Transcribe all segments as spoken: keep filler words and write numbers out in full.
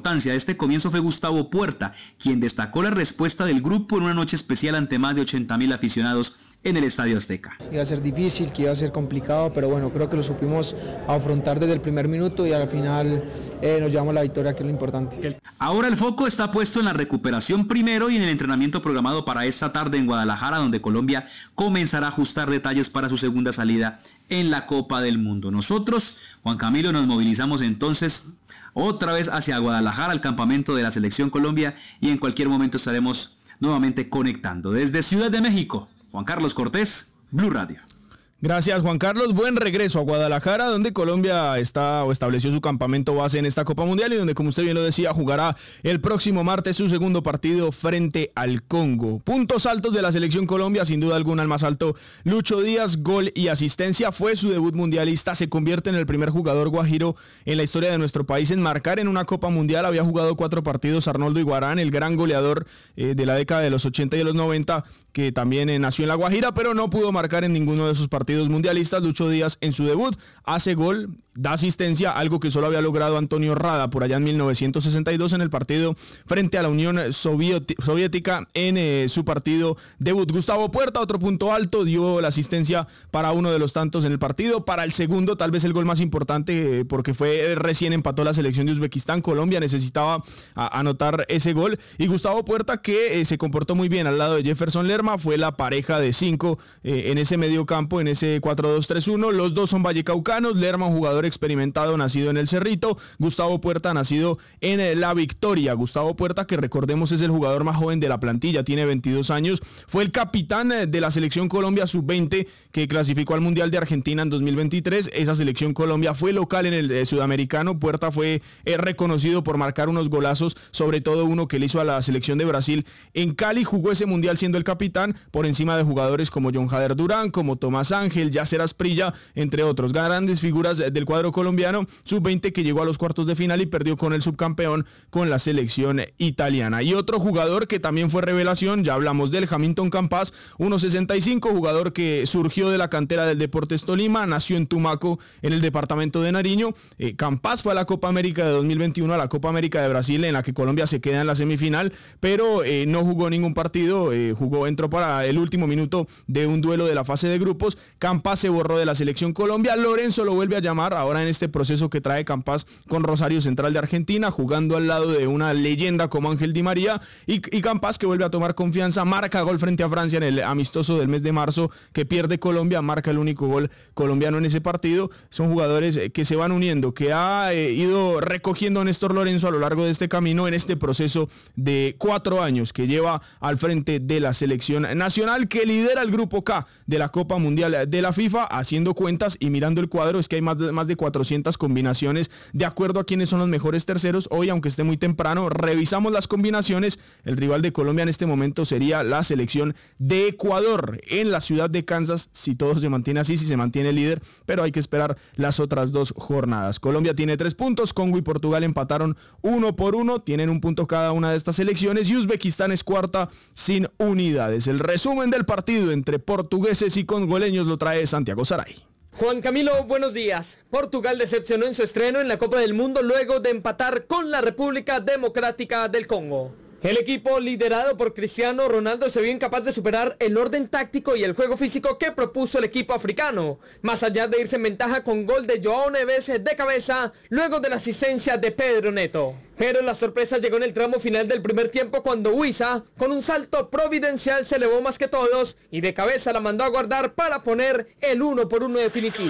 importancia de este comienzo fue Gustavo Puerta, quien destacó la respuesta del grupo en una noche especial ante más de ochenta mil aficionados en el Estadio Azteca. Iba a ser difícil, que iba a ser complicado, pero bueno, creo que lo supimos afrontar desde el primer minuto y al final eh, nos llevamos la victoria, que es lo importante. Ahora el foco está puesto en la recuperación primero y en el entrenamiento programado para esta tarde en Guadalajara, donde Colombia comenzará a ajustar detalles para su segunda salida en la Copa del Mundo. Nosotros, Juan Camilo, nos movilizamos entonces otra vez hacia Guadalajara, al campamento de la Selección Colombia, y en cualquier momento estaremos nuevamente conectando. Desde Ciudad de México, Juan Carlos Cortés, Blue Radio. Gracias, Juan Carlos. Buen regreso a Guadalajara, donde Colombia está o estableció su campamento base en esta Copa Mundial y donde, como usted bien lo decía, jugará el próximo martes su segundo partido frente al Congo. Puntos altos de la Selección Colombia, sin duda alguna el más alto, Lucho Díaz, gol y asistencia. Fue su debut mundialista, se convierte en el primer jugador guajiro en la historia de nuestro país en marcar en una Copa Mundial. Había jugado cuatro partidos Arnoldo Iguarán, el gran goleador eh, de la década de los ochenta y de los noventa, que también eh, nació en La Guajira, pero no pudo marcar en ninguno de sus partidos mundialistas. Lucho Díaz en su debut hace gol, da asistencia, algo que solo había logrado Antonio Rada por allá en mil novecientos sesenta y dos en el partido frente a la Unión Soviética en eh, su partido debut. Gustavo Puerta, otro punto alto, dio la asistencia para uno de los tantos en el partido. Para el segundo, tal vez el gol más importante, eh, porque fue eh, recién empató la selección de Uzbekistán. Colombia necesitaba a, anotar ese gol y Gustavo Puerta, que eh, se comportó muy bien al lado de Jefferson Lerma, fue la pareja de cinco eh, en ese medio campo, en ese cuatro dos tres uno. Los dos son vallecaucanos. Lerma, un jugador experimentado, nacido en el Cerrito. Gustavo Puerta, nacido en La Victoria. Gustavo Puerta, que recordemos es el jugador más joven de la plantilla, tiene veintidós años. Fue el capitán de la Selección Colombia sub veinte, que clasificó al Mundial de Argentina en dos mil veintitrés. Esa Selección Colombia fue local en el eh, sudamericano. Puerta fue eh, reconocido por marcar unos golazos, sobre todo uno que le hizo a la selección de Brasil en Cali. Jugó ese Mundial siendo el capitán, por encima de jugadores como John Jader Durán, como Tomás Ángel, Yacer Asprilla, entre otros. Grandes figuras del cuadro colombiano sub veinte, que llegó a los cuartos de final y perdió con el subcampeón, con la selección italiana. Y otro jugador que también fue revelación, ya hablamos del Hamilton Campas, uno sesenta y cinco, jugador que surgió de la cantera del Deportes Tolima, nació en Tumaco, en el departamento de Nariño. eh, Campas fue a la Copa América de dos mil veintiuno, a la Copa América de Brasil, en la que Colombia se queda en la semifinal, pero eh, no jugó ningún partido, eh, jugó, entró para el último minuto de un duelo de la fase de grupos. Campas se borró de la Selección Colombia. Lorenzo lo vuelve a llamar ahora en este proceso que trae Campas con Rosario Central de Argentina, jugando al lado de una leyenda como Ángel Di María, y, y Campas, que vuelve a tomar confianza, marca gol frente a Francia en el amistoso del mes de marzo que pierde Colombia, marca el único gol colombiano en ese partido. Son jugadores que se van uniendo, que ha eh, ido recogiendo Néstor Lorenzo a lo largo de este camino, en este proceso de cuatro años que lleva al frente de la selección nacional, que lidera el grupo K de la Copa Mundial de la FIFA. Haciendo cuentas y mirando el cuadro, es que hay más de, más de cuatrocientas combinaciones de acuerdo a quiénes son los mejores terceros. Hoy, aunque esté muy temprano, revisamos las combinaciones. El rival de Colombia en este momento sería la selección de Ecuador en la ciudad de Kansas, si todo se mantiene así, si se mantiene líder, pero hay que esperar las otras dos jornadas. Colombia tiene tres puntos, Congo y Portugal empataron uno por uno, tienen un punto cada una de estas selecciones, y Uzbekistán es cuarta sin unidades. El resumen del partido entre portugueses y congoleños lo trae Santiago Saray. Juan Camilo, buenos días. Portugal decepcionó en su estreno en la Copa del Mundo luego de empatar con la República Democrática del Congo. El equipo liderado por Cristiano Ronaldo se vio incapaz de superar el orden táctico y el juego físico que propuso el equipo africano, más allá de irse en ventaja con gol de João Neves de cabeza luego de la asistencia de Pedro Neto. Pero la sorpresa llegó en el tramo final del primer tiempo, cuando Huiza, con un salto providencial, se elevó más que todos y de cabeza la mandó a guardar para poner el uno por uno definitivo.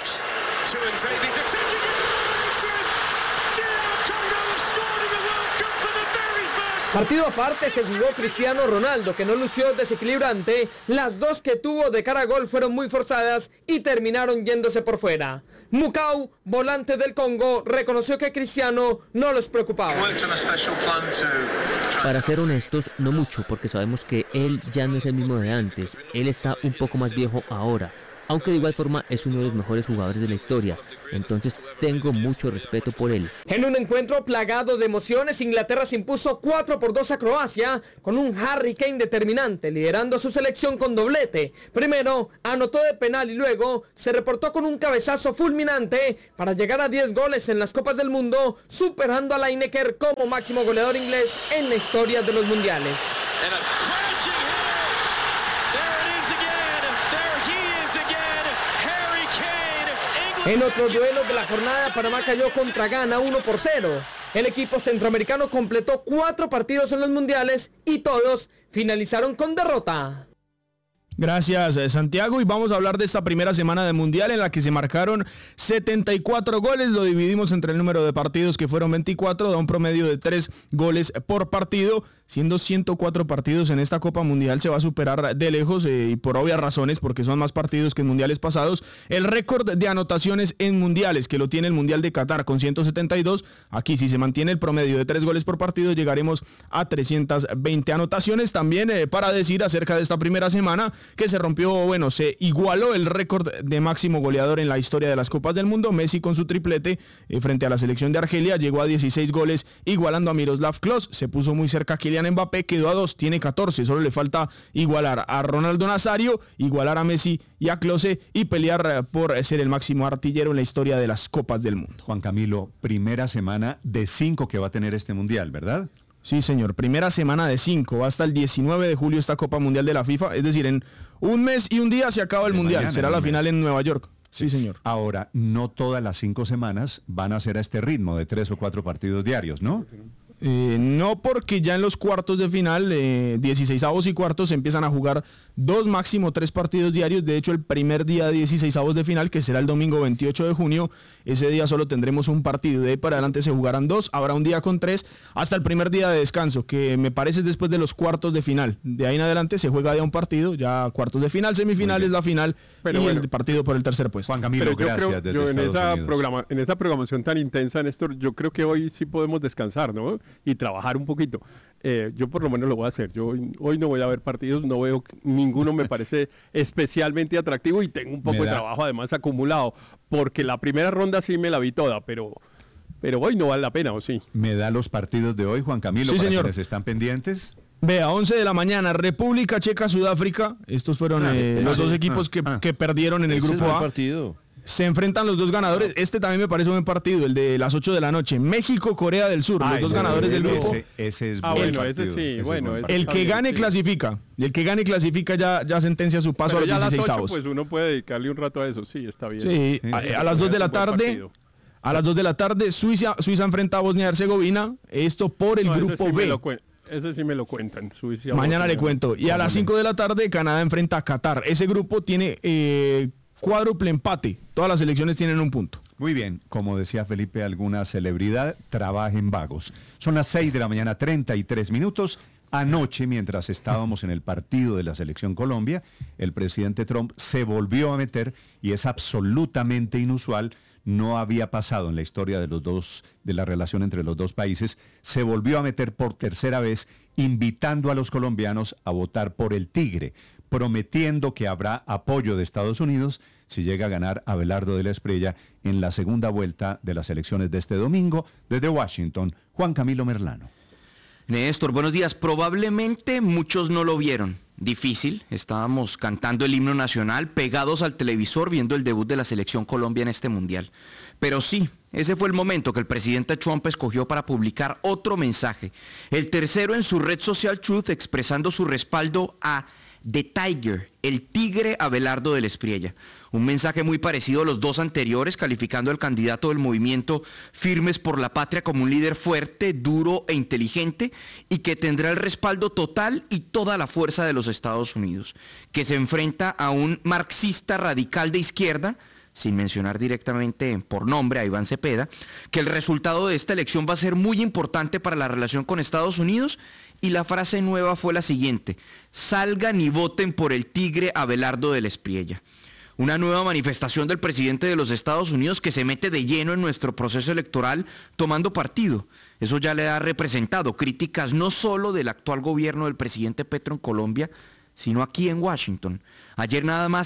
Partido aparte se jugó Cristiano Ronaldo, que no lució desequilibrante. Las dos que tuvo de cara a gol fueron muy forzadas y terminaron yéndose por fuera. Mukau, volante del Congo, reconoció que Cristiano no los preocupaba. Para ser honestos, no mucho, porque sabemos que él ya no es el mismo de antes. Él está un poco más viejo ahora. aunque de igual forma es uno de los mejores jugadores de la historia, entonces tengo mucho respeto por él. En un encuentro plagado de emociones, Inglaterra se impuso cuatro por dos a Croacia, con un Harry Kane determinante, liderando a su selección con doblete. Primero, anotó de penal y luego se reportó con un cabezazo fulminante para llegar a diez goles en las Copas del Mundo, superando a Lineker como máximo goleador inglés en la historia de los mundiales. En otro duelo de la jornada, Panamá cayó contra Ghana uno por cero. El equipo centroamericano completó cuatro partidos en los mundiales y todos finalizaron con derrota. Gracias, Santiago, y vamos a hablar de esta primera semana de Mundial en la que se marcaron setenta y cuatro goles, lo dividimos entre el número de partidos que fueron veinticuatro, da un promedio de tres goles por partido, siendo ciento cuatro partidos en esta Copa Mundial. Se va a superar de lejos eh, y por obvias razones, porque son más partidos que en mundiales pasados, el récord de anotaciones en mundiales, que lo tiene el Mundial de Qatar con ciento setenta y dos. Aquí, si se mantiene el promedio de tres goles por partido, llegaremos a trescientas veinte anotaciones. También eh, para decir acerca de esta primera semana, que se rompió, bueno, se igualó el récord de máximo goleador en la historia de las Copas del Mundo. Messi, con su triplete eh, frente a la selección de Argelia, llegó a dieciséis goles, igualando a Miroslav Klose. Se puso muy cerca Kylian Mbappé, quedó a dos, tiene catorce, solo le falta igualar a Ronaldo Nazario, igualar a Messi y a Klose y pelear por ser el máximo artillero en la historia de las Copas del Mundo. Juan Camilo, primera semana de cinco que va a tener este Mundial, ¿verdad? Sí, señor, primera semana de cinco, hasta el diecinueve de julio esta Copa Mundial de la FIFA, es decir, en un mes y un día se acaba el de Mundial, mañana, será la final en Nueva York. Sí, señor. Ahora, no todas las cinco semanas van a ser a este ritmo de tres o cuatro partidos diarios, ¿no? Eh, no, porque ya en los cuartos de final, eh, dieciseisavos y cuartos, se empiezan a jugar dos, máximo tres partidos diarios. De hecho, el primer día de dieciseisavos de final, que será el domingo veintiocho de junio, ese día solo tendremos un partido. De ahí para adelante se jugarán dos, habrá un día con tres, hasta el primer día de descanso, que me parece es después de los cuartos de final. De ahí en adelante se juega ya un partido, ya cuartos de final, semifinales, la final. Pero y bueno, el partido por el tercer puesto. Juan Camilo, Pero yo gracias. Creo, yo en, esa programa, en esa programación tan intensa, Néstor, yo creo que hoy sí podemos descansar, ¿no? Y trabajar un poquito. Eh, yo por lo menos lo voy a hacer. Yo hoy, hoy no voy a ver partidos, no veo ninguno, me parece especialmente atractivo y tengo un poco de trabajo además acumulado, porque la primera ronda sí me la vi toda, pero pero hoy no vale la pena, ¿o sí? ¿Me da los partidos de hoy, Juan Camilo, sí, para señor. quienes están pendientes? Vea, once de la mañana, República Checa, Sudáfrica. Estos fueron ah, eh, los dos equipos ah, que, ah, que perdieron en el grupo A. Partido. Se enfrentan los dos ganadores. Este también me parece un buen partido, el de las ocho de la noche. México, Corea del Sur, ah, los dos ganadores del grupo. Ese, ese es ah, buen bueno, partido. ese sí, ese bueno. es el que bien, gane sí. clasifica. Y el que gane clasifica ya, ya sentencia su paso Pero a los dieciseisavos. Pues uno puede dedicarle un rato a eso, sí, está bien. Sí, sí. A, a las dos de la tarde. A las dos de la tarde, Suiza, Suiza enfrenta a Bosnia y Herzegovina. Esto por el no, grupo sí B. Ese sí me lo cuentan. Suiza, Mañana Bosnia, le cuento. Y a las cinco de la tarde, Canadá enfrenta a Qatar. Ese grupo tiene eh, cuádruple empate. Todas las selecciones tienen un punto. Muy bien, como decía Felipe, alguna celebridad trabaja en vagos. Son las seis de la mañana, treinta y tres minutos. Anoche, mientras estábamos en el partido de la Selección Colombia, el presidente Trump se volvió a meter, y es absolutamente inusual, no había pasado en la historia de los dos, de la relación entre los dos países, se volvió a meter por tercera vez, invitando a los colombianos a votar por el Tigre, prometiendo que habrá apoyo de Estados Unidos si llega a ganar Abelardo de la Espriella en la segunda vuelta de las elecciones de este domingo. Desde Washington, Juan Camilo Merlano. Néstor, buenos días. Probablemente muchos no lo vieron. Difícil, estábamos cantando el himno nacional, pegados al televisor, viendo el debut de la Selección Colombia en este Mundial. Pero sí, ese fue el momento que el presidente Trump escogió para publicar otro mensaje, el tercero en su red social Truth, expresando su respaldo a The Tiger, el tigre Abelardo de la Espriella. Un mensaje muy parecido a los dos anteriores, calificando al candidato del movimiento Firmes por la Patria como un líder fuerte, duro e inteligente, y que tendrá el respaldo total y toda la fuerza de los Estados Unidos, que se enfrenta a un marxista radical de izquierda, sin mencionar directamente por nombre a Iván Cepeda, que el resultado de esta elección va a ser muy importante para la relación con Estados Unidos. Y la frase nueva fue la siguiente: salgan y voten por el tigre Abelardo de la Espriella. Una nueva manifestación del presidente de los Estados Unidos que se mete de lleno en nuestro proceso electoral tomando partido. Eso ya le ha representado críticas no solo del actual gobierno del presidente Petro en Colombia, sino aquí en Washington. Ayer nada más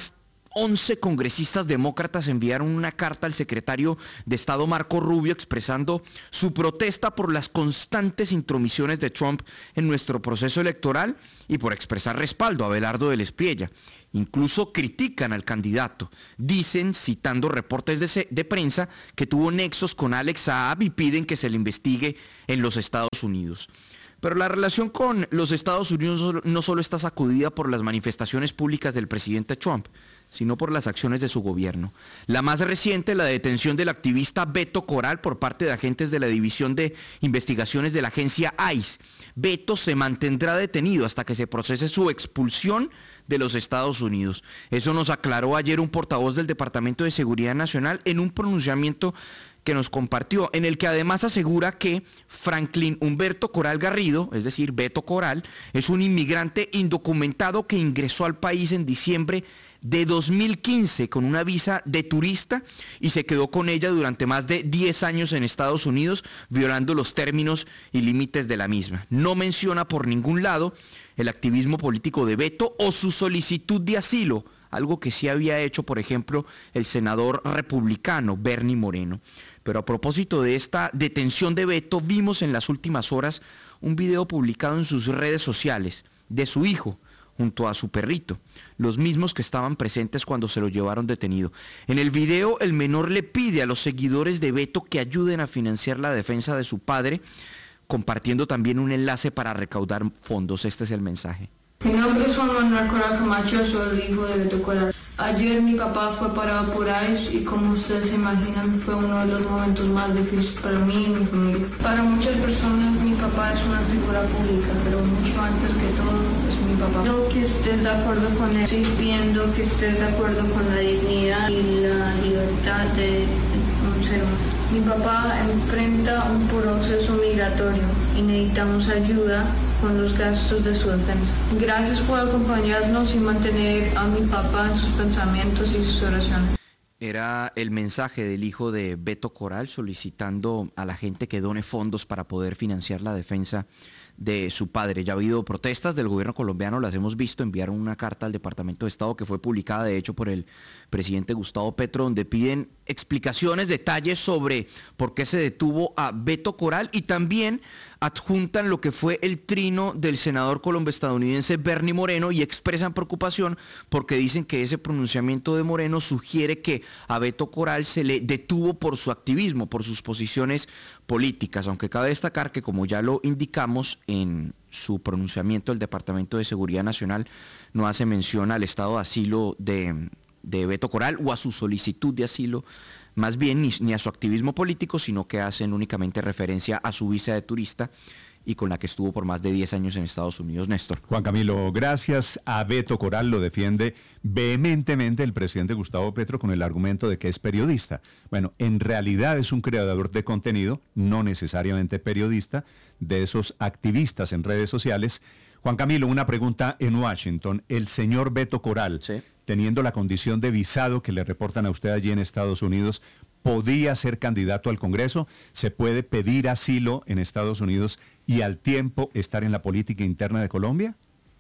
once congresistas demócratas enviaron una carta al secretario de Estado Marco Rubio expresando su protesta por las constantes intromisiones de Trump en nuestro proceso electoral y por expresar respaldo a Abelardo del Espriella. Incluso critican al candidato. Dicen, citando reportes de, de prensa, que tuvo nexos con Alex Saab y piden que se le investigue en los Estados Unidos. Pero la relación con los Estados Unidos no solo está sacudida por las manifestaciones públicas del presidente Trump, sino por las acciones de su gobierno. La más reciente, la detención del activista Beto Coral por parte de agentes de la División de Investigaciones de la agencia I C E. Beto se mantendrá detenido hasta que se procese su expulsión de los Estados Unidos. Eso nos aclaró ayer un portavoz del Departamento de Seguridad Nacional en un pronunciamiento que nos compartió, en el que además asegura que Franklin Humberto Coral Garrido, es decir, Beto Coral, es un inmigrante indocumentado que ingresó al país en diciembre de dos mil quince con una visa de turista y se quedó con ella durante más de diez años en Estados Unidos, violando los términos y límites de la misma. No menciona por ningún lado el activismo político de Beto o su solicitud de asilo, algo que sí había hecho, por ejemplo, el senador republicano Bernie Moreno. Pero a propósito de esta detención de Beto, vimos en las últimas horas un video publicado en sus redes sociales de su hijo junto a su perrito, los mismos que estaban presentes cuando se lo llevaron detenido. En el video, el menor le pide a los seguidores de Beto que ayuden a financiar la defensa de su padre, compartiendo también un enlace para recaudar fondos. Este es el mensaje. Mi nombre es Juan Manuel Coral Camacho, soy el hijo de Beto Coral. Ayer mi papá fue parado por I C E y como ustedes se imaginan fue uno de los momentos más difíciles para mí y mi familia. Para muchas personas mi papá es una figura pública, pero mucho antes que todo es mi papá. Quiero que estés de acuerdo con él, estoy pidiendo que estés de acuerdo con la dignidad y la libertad de un ser humano. Mi papá enfrenta un proceso migratorio y necesitamos ayuda con los gastos de su defensa. Gracias por acompañarnos y mantener a mi papá en sus pensamientos y sus oraciones. Era el mensaje del hijo de Beto Coral solicitando a la gente que done fondos para poder financiar la defensa de su padre. Ya ha habido protestas del gobierno colombiano, las hemos visto, enviaron una carta al Departamento de Estado que fue publicada de hecho por el presidente Gustavo Petro, donde piden explicaciones, detalles sobre por qué se detuvo a Beto Coral y también adjuntan lo que fue el trino del senador colombo-estadounidense Bernie Moreno y expresan preocupación porque dicen que ese pronunciamiento de Moreno sugiere que a Beto Coral se le detuvo por su activismo, por sus posiciones políticas, aunque cabe destacar que, como ya lo indicamos en su pronunciamiento, el Departamento de Seguridad Nacional no hace mención al estado de asilo de, de Beto Coral o a su solicitud de asilo, más bien ni, ni a su activismo político, sino que hacen únicamente referencia a su visa de turista y con la que estuvo por más de diez años en Estados Unidos. Néstor. Juan Camilo, gracias. A Beto Coral lo defiende vehementemente el presidente Gustavo Petro con el argumento de que es periodista. Bueno, en realidad es un creador de contenido, no necesariamente periodista, de esos activistas en redes sociales. Juan Camilo, una pregunta en Washington. El señor Beto Coral, ¿sí?, teniendo la condición de visado que le reportan a usted allí en Estados Unidos, ¿podía ser candidato al Congreso? ¿Se puede pedir asilo en Estados Unidos y al tiempo estar en la política interna de Colombia?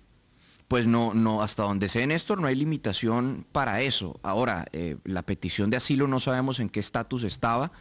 Pues no, no, hasta donde sé, Néstor, no hay limitación para eso. Ahora, eh, la petición de asilo no sabemos en qué estatus estaba.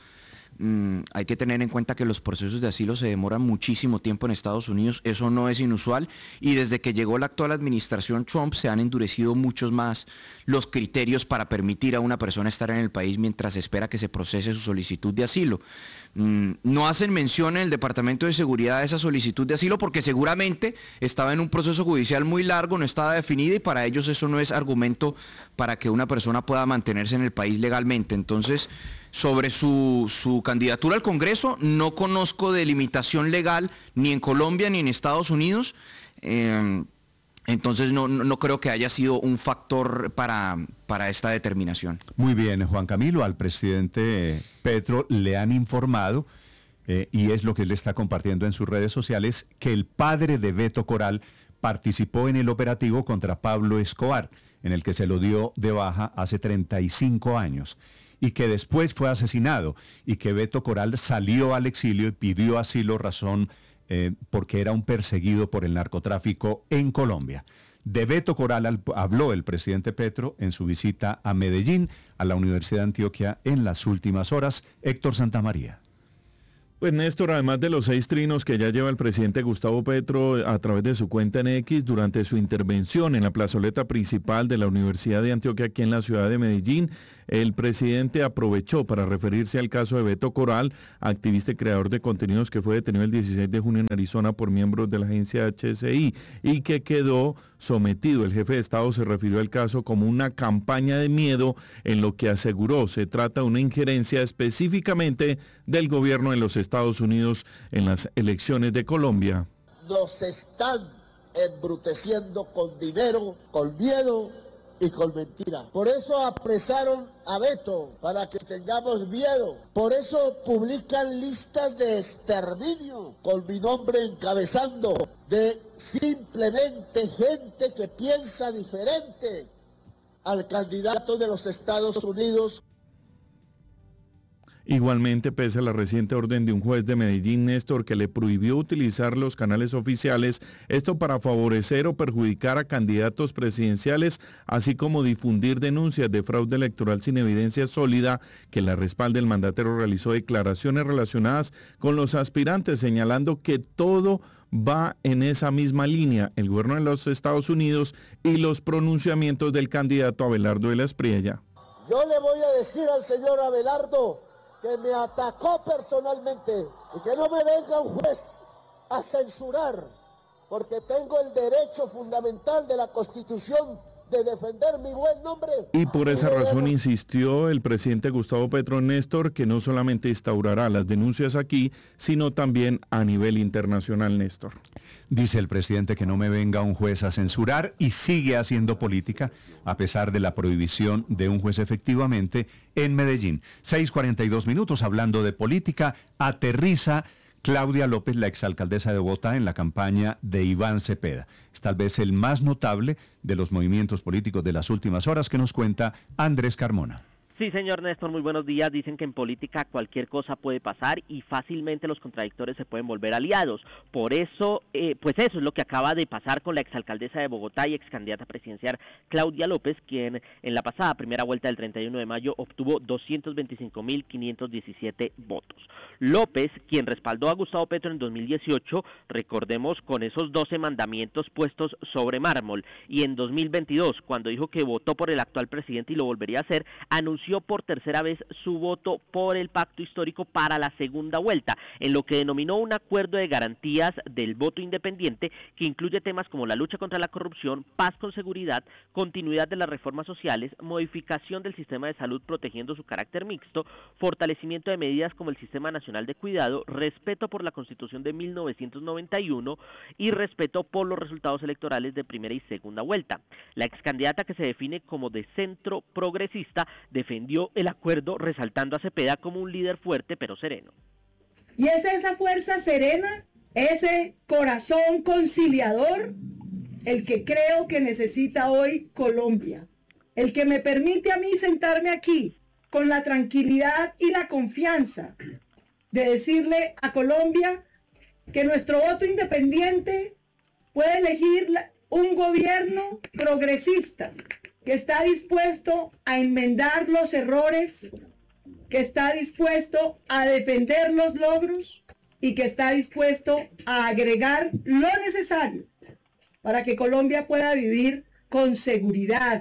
Mm, hay que tener en cuenta que los procesos de asilo se demoran muchísimo tiempo en Estados Unidos, eso no es inusual, y desde que llegó la actual administración Trump se han endurecido muchos más los criterios para permitir a una persona estar en el país mientras espera que se procese su solicitud de asilo. Mm, no hacen mención en el Departamento de Seguridad de esa solicitud de asilo porque seguramente estaba en un proceso judicial muy largo, no estaba definida y para ellos eso no es argumento para que una persona pueda mantenerse en el país legalmente. Entonces, sobre su, su candidatura al Congreso, no conozco de limitación legal ni en Colombia ni en Estados Unidos. Eh, entonces no, no creo que haya sido un factor para, para esta determinación. Muy bien, Juan Camilo, al presidente Petro le han informado, eh, y es lo que él está compartiendo en sus redes sociales, que el padre de Beto Coral participó en el operativo contra Pablo Escobar, en el que se lo dio de baja hace treinta y cinco años. Y que después fue asesinado, y que Beto Coral salió al exilio y pidió asilo razón eh, porque era un perseguido por el narcotráfico en Colombia. De veto coral al, habló el presidente Petro en su visita a Medellín, a la Universidad de Antioquia, en las últimas horas. Héctor Santamaría. Pues Néstor, además de los seis trinos que ya lleva el presidente Gustavo Petro a través de su cuenta en X durante su intervención en la plazoleta principal de la Universidad de Antioquia aquí en la ciudad de Medellín, el presidente aprovechó para referirse al caso de Beto Coral, activista y creador de contenidos que fue detenido el dieciséis de junio en Arizona por miembros de la agencia H S I y que quedó sometido. El jefe de Estado se refirió al caso como una campaña de miedo, en lo que aseguró se trata de una injerencia específicamente del gobierno de los Estados Unidos en las elecciones de Colombia. Nos están embruteciendo con dinero, con miedo y con mentira. Por eso apresaron a Beto, para que tengamos miedo. Por eso publican listas de exterminio con mi nombre encabezando, de simplemente gente que piensa diferente al candidato de los Estados Unidos. Igualmente, pese a la reciente orden de un juez de Medellín, Néstor, que le prohibió utilizar los canales oficiales, esto para favorecer o perjudicar a candidatos presidenciales, así como difundir denuncias de fraude electoral sin evidencia sólida, que la respalda, el mandatario realizó declaraciones relacionadas con los aspirantes, señalando que todo va en esa misma línea, el gobierno de los Estados Unidos y los pronunciamientos del candidato Abelardo de la Espriella. Yo le voy a decir al señor Abelardo que me atacó personalmente y que no me venga un juez a censurar, porque tengo el derecho fundamental de la Constitución de defender mi buen nombre. Y por esa razón insistió el presidente Gustavo Petro, Néstor, que no solamente instaurará las denuncias aquí, sino también a nivel internacional, Néstor. Dice el presidente que no me venga un juez a censurar y sigue haciendo política a pesar de la prohibición de un juez efectivamente en Medellín. seis cuarenta y dos minutos hablando de política, aterriza Claudia López, la exalcaldesa de Bogotá, en la campaña de Iván Cepeda. Es tal vez el más notable de los movimientos políticos de las últimas horas que nos cuenta Andrés Carmona. Sí, señor Néstor, muy buenos días. Dicen que en política cualquier cosa puede pasar y fácilmente los contradictores se pueden volver aliados. Por eso, eh, pues eso es lo que acaba de pasar con la exalcaldesa de Bogotá y excandidata presidencial Claudia López, quien en la pasada primera vuelta del treinta y uno de mayo obtuvo doscientos veinticinco mil quinientos diecisiete votos. López, quien respaldó a Gustavo Petro en dos mil dieciocho, recordemos, con esos doce mandamientos puestos sobre mármol, y en dos mil veintidós, cuando dijo que votó por el actual presidente y lo volvería a hacer, anunció por tercera vez su voto por el pacto histórico para la segunda vuelta, en lo que denominó un acuerdo de garantías del voto independiente que incluye temas como la lucha contra la corrupción, paz con seguridad, continuidad de las reformas sociales, modificación del sistema de salud protegiendo su carácter mixto, fortalecimiento de medidas como el Sistema Nacional de Cuidado, respeto por la Constitución de mil novecientos noventa y uno y respeto por los resultados electorales de primera y segunda vuelta. La excandidata, que se define como de centro progresista, defendió el acuerdo resaltando a Cepeda como un líder fuerte pero sereno. Y es esa fuerza serena, ese corazón conciliador, el que creo que necesita hoy Colombia, el que me permite a mí sentarme aquí con la tranquilidad y la confianza de decirle a Colombia que nuestro voto independiente puede elegir un gobierno progresista, que está dispuesto a enmendar los errores, que está dispuesto a defender los logros y que está dispuesto a agregar lo necesario para que Colombia pueda vivir con seguridad.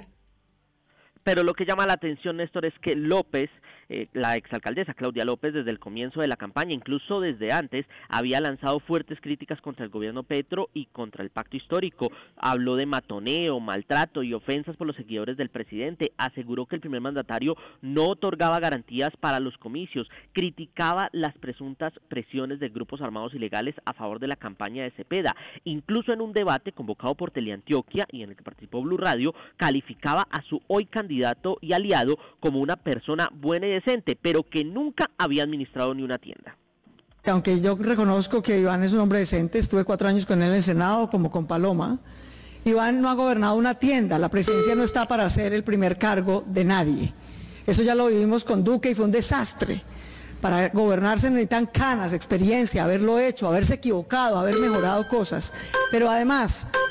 Pero lo que llama la atención, Néstor, es que López, eh, la exalcaldesa Claudia López, desde el comienzo de la campaña, incluso desde antes, había lanzado fuertes críticas contra el gobierno Petro y contra el pacto histórico. Habló de matoneo, maltrato y ofensas por los seguidores del presidente. Aseguró que el primer mandatario no otorgaba garantías para los comicios. Criticaba las presuntas presiones de grupos armados ilegales a favor de la campaña de Cepeda. Incluso en un debate convocado por Teleantioquia y en el que participó Blue Radio, calificaba a su hoy candidato y aliado como una persona buena y decente, pero que nunca había administrado ni una tienda. Aunque yo reconozco que Iván es un hombre decente, estuve cuatro años con él en el Senado como con Paloma, Iván no ha gobernado una tienda, la presidencia no está para ser el primer cargo de nadie. Eso ya lo vivimos con Duque y fue un desastre. Para gobernar se necesitan canas, experiencia, haberlo hecho, haberse equivocado, haber mejorado cosas. Pero además,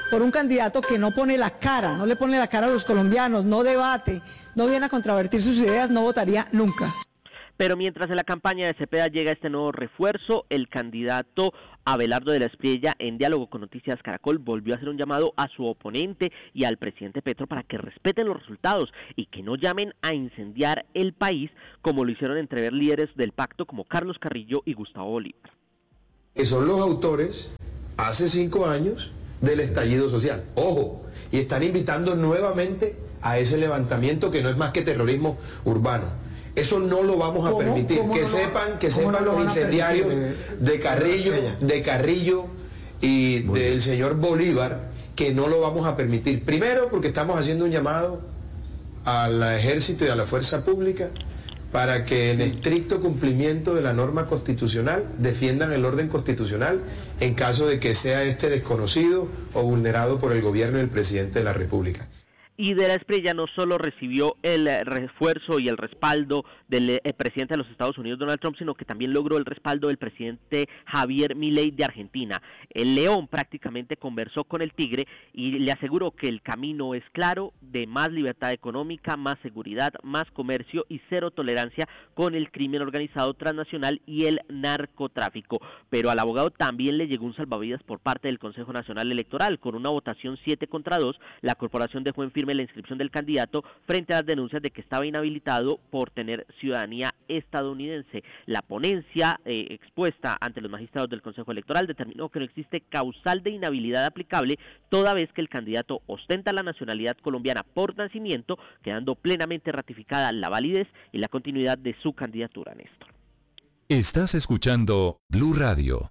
por un candidato que no pone la cara, no le pone la cara a los colombianos, no debate, no viene a controvertir sus ideas, no votaría nunca. Pero mientras en la campaña de Cepeda llega este nuevo refuerzo, el candidato Abelardo de la Espriella, en diálogo con Noticias Caracol, volvió a hacer un llamado a su oponente y al presidente Petro para que respeten los resultados y que no llamen a incendiar el país como lo hicieron entrever líderes del pacto como Carlos Carrillo y Gustavo Bolívar. Que son los autores, hace cinco años, del estallido social. Ojo, y están invitando nuevamente a ese levantamiento que no es más que terrorismo urbano. Eso no lo vamos a permitir. Que no sepan, que sepan no los incendiarios de Carrillo, de Carrillo y del señor Bolívar, que no lo vamos a permitir. Primero, porque estamos haciendo un llamado al ejército y a la fuerza pública para que en estricto cumplimiento de la norma constitucional defiendan el orden constitucional en caso de que sea este desconocido o vulnerado por el gobierno y el presidente de la República. Y de la Espriella no solo recibió el refuerzo y el respaldo del eh, presidente de los Estados Unidos, Donald Trump, sino que también logró el respaldo del presidente Javier Milei de Argentina. El León prácticamente conversó con el Tigre y le aseguró que el camino es claro de más libertad económica, más seguridad, más comercio y cero tolerancia con el crimen organizado transnacional y el narcotráfico. Pero al abogado también le llegó un salvavidas por parte del Consejo Nacional Electoral. Con una votación siete contra dos, la corporación dejó en firme la inscripción del candidato frente a las denuncias de que estaba inhabilitado por tener ciudadanía estadounidense. La ponencia eh, expuesta ante los magistrados del Consejo Electoral determinó que no existe causal de inhabilidad aplicable toda vez que el candidato ostenta la nacionalidad colombiana por nacimiento, quedando plenamente ratificada la validez y la continuidad de su candidatura, Néstor. Estás escuchando Blue Radio.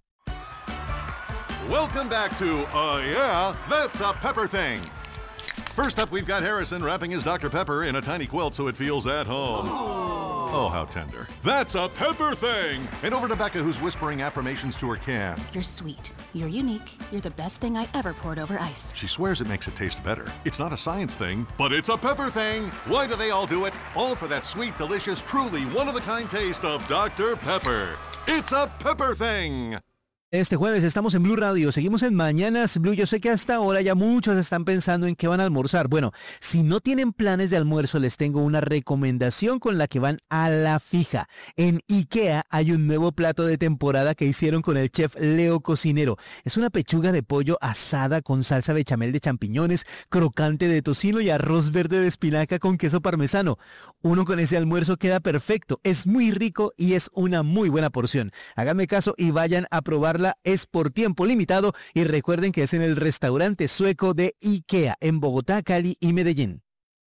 Welcome back to Uh Yeah, That's a Pepper Thing. First up, we've got Harrison wrapping his Doctor Pepper in a tiny quilt so it feels at home. Oh, how tender. That's a Pepper Thing! And over to Becca, who's whispering affirmations to her can. You're sweet. You're unique. You're the best thing I ever poured over ice. She swears it makes it taste better. It's not a science thing, but it's a Pepper Thing! Why do they all do it? All for that sweet, delicious, truly one-of-a-kind taste of Doctor Pepper. It's a Pepper Thing! Este jueves estamos en Blue Radio, seguimos en Mañanas Blue. Yo sé que hasta ahora ya muchos están pensando en qué van a almorzar. Bueno, si no tienen planes de almuerzo, les tengo una recomendación con la que van a la fija. En IKEA hay un nuevo plato de temporada que hicieron con el chef Leo Cocinero. Es una pechuga de pollo asada con salsa bechamel de champiñones, crocante de tocino y arroz verde de espinaca con queso parmesano. Uno con ese almuerzo queda perfecto, es muy rico y es una muy buena porción. Háganme caso y vayan a probarla. Es por tiempo limitado y recuerden que es en el restaurante sueco de IKEA en Bogotá, Cali y Medellín.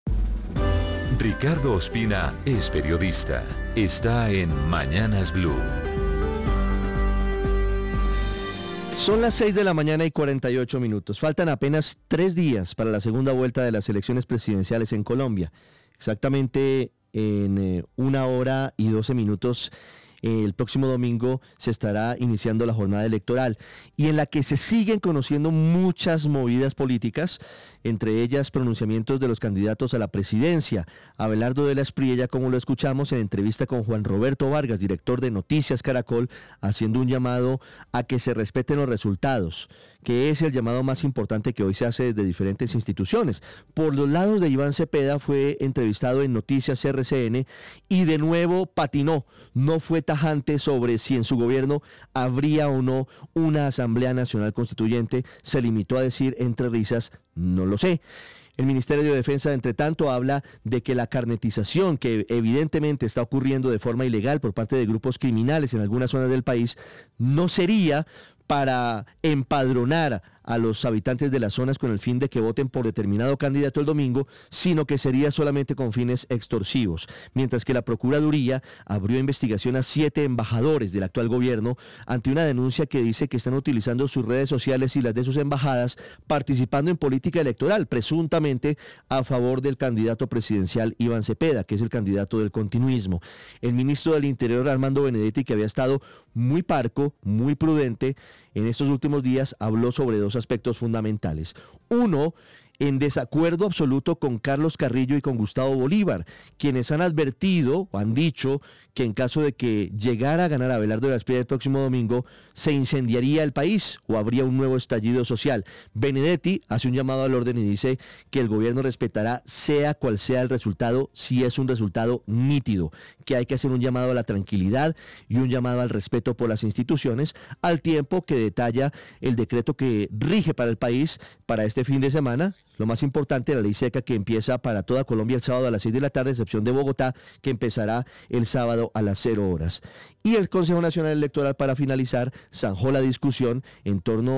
Ricardo Ospina es periodista. Está en Mañanas Blue. Son las seis de la mañana y cuarenta y ocho minutos. Faltan apenas tres días para la segunda vuelta de las elecciones presidenciales en Colombia. Exactamente en eh, una hora y doce minutos. El próximo domingo se estará iniciando la jornada electoral y en la que se siguen conociendo muchas movidas políticas, entre ellas pronunciamientos de los candidatos a la presidencia. Abelardo de la Espriella, como lo escuchamos en entrevista con Juan Roberto Vargas, director de Noticias Caracol, haciendo un llamado a que se respeten los resultados, que es el llamado más importante que hoy se hace desde diferentes instituciones. Por los lados de Iván Cepeda fue entrevistado en Noticias R C N y de nuevo patinó, no fue tajante sobre si en su gobierno habría o no una Asamblea Nacional Constituyente, se limitó a decir entre risas, no lo sé. El Ministerio de Defensa, entre tanto, habla de que la carnetización que evidentemente está ocurriendo de forma ilegal por parte de grupos criminales en algunas zonas del país no sería para empadronar a los habitantes de las zonas con el fin de que voten por determinado candidato el domingo, sino que sería solamente con fines extorsivos. Mientras que la Procuraduría abrió investigación a siete embajadores del actual gobierno ante una denuncia que dice que están utilizando sus redes sociales y las de sus embajadas participando en política electoral, presuntamente a favor del candidato presidencial Iván Cepeda, que es el candidato del continuismo. El ministro del Interior, Armando Benedetti, que había estado muy parco, muy prudente en estos últimos días, habló sobre dos aspectos fundamentales. Uno, en desacuerdo absoluto con Carlos Carrillo y con Gustavo Bolívar, quienes han advertido o han dicho que en caso de que llegara a ganar Abelardo de la Espriella el próximo domingo, se incendiaría el país o habría un nuevo estallido social. Benedetti hace un llamado al orden y dice que el gobierno respetará sea cual sea el resultado, si es un resultado nítido, que hay que hacer un llamado a la tranquilidad y un llamado al respeto por las instituciones, al tiempo que detalla el decreto que rige para el país para este fin de semana. Lo más importante, la ley seca que empieza para toda Colombia el sábado a las seis de la tarde, excepción de Bogotá, que empezará el sábado a las cero horas. Y el Consejo Nacional Electoral, para finalizar, zanjó la discusión en torno